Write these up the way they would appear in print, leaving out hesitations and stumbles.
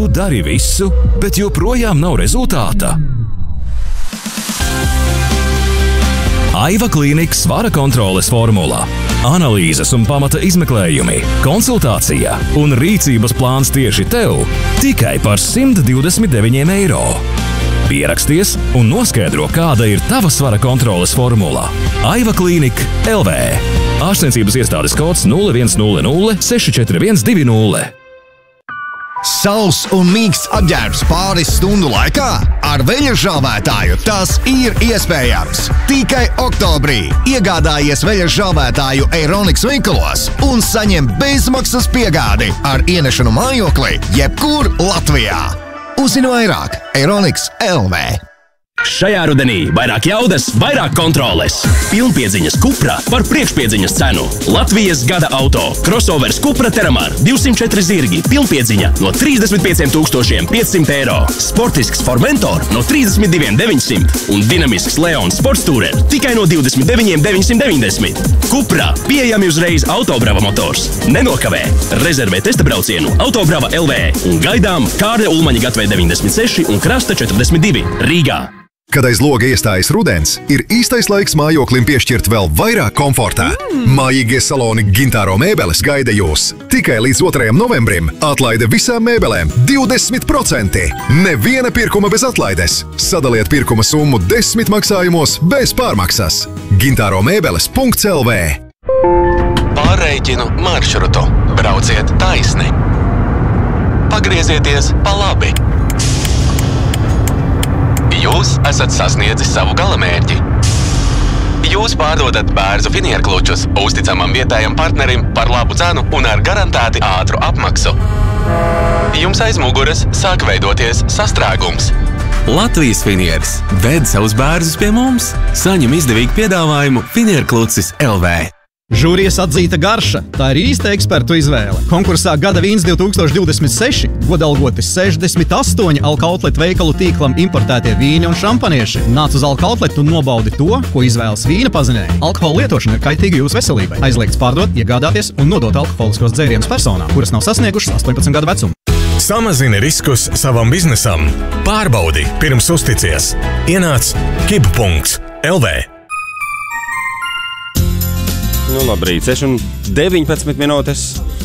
dari visu, bet joprojām nav rezultāta? Aiva klīnikas svara kontroles formula. Analīzes un pamata izmeklējumi, konsultācija un rīcības plāns tieši tev tikai par 129 eiro. Pieraksties un noskaidro, kāda ir tava svara kontroles formula. Aiva klīnika LV. Ārstniecības iestādes kods 0100 64120. Sauss un mīksts apģērbs pāris stundu laikā? Ar veļa žāvētāju tas ir iespējams. Tikai oktobrī iegādājies veļa žāvētāju Eironix veikalos un saņem bezmaksas piegādi ar ienešanu mājoklī jebkur Latvijā. Uzzini vairāk Eironix LV. Šajā rudenī vairāk jaudas, vairāk kontroles. Pilnpiedziņas Cupra par priekšpiedziņas cenu. Latvijas gada auto. Crossovers Cupra Terramar 204 zirgi. Pilnpiedziņa no 35 500 eiro. Sportisks Formentor no 32 900. Un dinamisks Leon Sports Tourer tikai no 29 990. Cupra pieejami uzreiz Autobrava motors. Nenokavē. Rezervē testa braucienu Autobrava LV. Un gaidām Kārļa Ulmaņa Gatvē 96 un Krasta 42 Rīgā. Kad aiz loga iestājas rudens, ir īstais laiks mājoklim piešķirt vēl vairāk komfortā. Mājīgie saloni Gintāro mēbeles gaida jūs. Tikai līdz 2. novembrim atlaide visām mēbelēm 20%. Neviena pirkuma bez atlaides. Sadaliet pirkuma summu 10 maksājumos bez pārmaksas. Gintāro mēbeles.lv. Pārreikinu maršrutu. Brauciet taisni. Pagriezieties pa labi. Jūs esat sasniedzis savu galamērķi. Jūs pārdodat Bērzu finierklučus uzticamam vietējam partnerim par labu cenu un ar garantēti ātru apmaksu. Jums aiz muguras sāk veidoties sastrēgums. Latvijas finieris ved savus bērzus pie mums. Saņem izdevīgu piedāvājumu Finierklucis LV. Žūrijas atzīta garša – tā ir īsta ekspertu izvēle. Konkursā Gada vīns 2026 godalgoti 68 Alka-Outlet veikalu tīklam importētie vīni un šampanieši. Nāc uz Alka-Outlet un nobaudi to, ko izvēlas vīna pazinēji. Alkohola lietošana ir kaitīga jūsu veselībai. Aizliegts pārdot, iegādāties un nodot alkoholiskos dzērienus personām, kuras nav sasniegušas 18 gadu vecumu. Samazini riskus savam biznesam. Pārbaudi pirms uzticies. Ienāc kibu.lv. Nu, labrīt, 6:19 minūtes.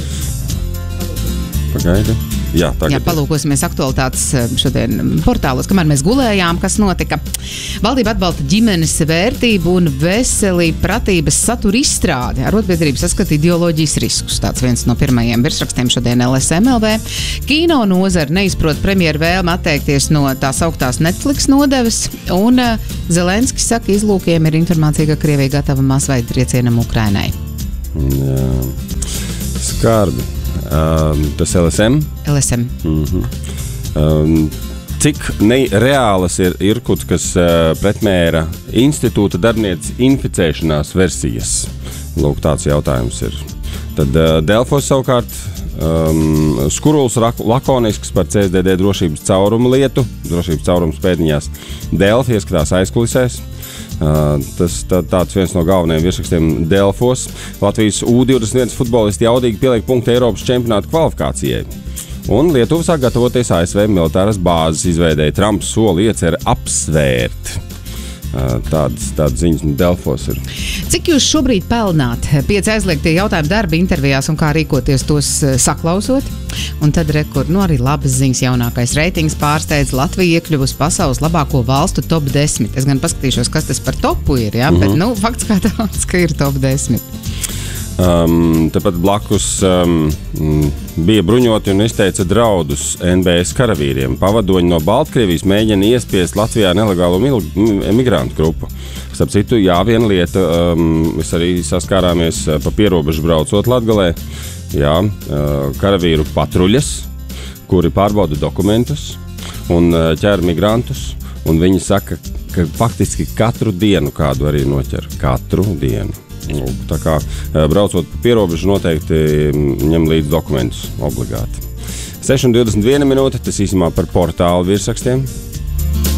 Pagaidi. Jā, tagad. Jā, palūkosimies aktualitātes šodien portālos, kamēr mēs gulējām, kas notika. Valdība atbalsta ģimenes vērtību un veselību pratības satura izstrādi. Arotbiedrība saskata ideoloģijas riskus. Tāds viens no pirmajiem virsrakstiem šodien LSMLV. Kino nozara neizprot premjeru vēlmi atteikties no tās augtās Netflix nodevas. Un Zelenskis saka, izlūkiem ir informācija, ka Krievija gatava masveida triecienam Ukrainai. Jā, skarbi. Tas LSM? LSM. Cik reālas ir Irkutskas pretmēra institūta darbnieces inficēšanās versijas? Lūk, tāds jautājums ir. Tad Delfos savukārt skuruls lakonisks par CSDD drošības caurumu lietu, drošības caurums pēdiņās. Delfi ieskatās aizkulisēs. Tas tāds viens no galvenajiem virsrakstiem Delfos. Latvijas U21 futbolisti jaudīgi pieliek punktu Eiropas čempionāta kvalifikācijai. Un Lietuva sāk gatavoties ASV militāras bāzes izveidēja. Trumps soli iecer apsvērt. Tādas ziņas no Delfos ir. Cik jūs šobrīd pelnāt? 5 aizliegtie jautājumi darba intervijās un kā rīkoties tos saklausot? Un tad arī labas ziņas jaunākais reitings pārsteidz Latviju iekļuvusi pasaules labāko valstu top 10. Es gan paskatīšos, kas tas par topu ir, ja? Bet fakts kā tāds, ka ir top 10. Tepat blakus bija bruņoti un izteica draudus NBS karavīriem. Pavadoņi no Baltkrievijas mēģina iespiest Latvijā nelegālo migrantu grupu. Starp citu, jā, viena lieta, mēs arī saskārāmies pa pierobežu braucot Latgalē. Jā, karavīru patruļas, kuri pārbauda dokumentus un ķer migrantus. Un viņi saka, ka faktiski katru dienu kādu arī noķer. Katru dienu. Tā kā braucot pa pierobežu noteikti ņem līdz dokumentus obligāti. 6:21 minūte, tas īsumā par portālu virsrakstiem.